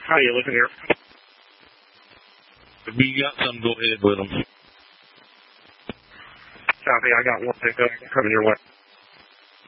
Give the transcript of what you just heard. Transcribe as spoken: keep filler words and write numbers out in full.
How you looking here? If you got some, go ahead with them. Copy, I got one pickup coming your way.